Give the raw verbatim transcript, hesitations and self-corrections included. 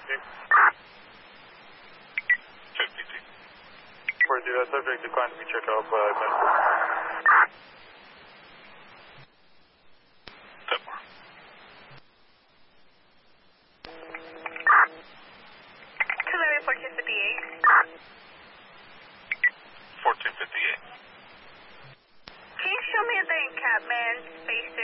fifty-two. For the subject declined to be checked out by medical.